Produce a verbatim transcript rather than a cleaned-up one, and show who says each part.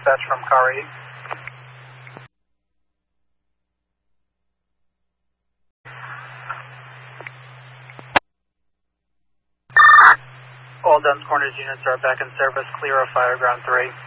Speaker 1: dispatch from car eight. All Duns Corners units are back in service, clear of fire ground three.